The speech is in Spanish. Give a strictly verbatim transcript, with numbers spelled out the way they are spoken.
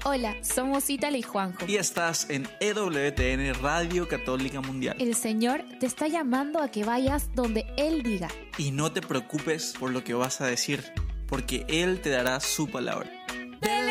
Hola, somos Ítala y Juanjo. Y estás en E W T N Radio Católica Mundial. El Señor te está llamando a que vayas donde Él diga. Y no te preocupes por lo que vas a decir, porque Él te dará su palabra.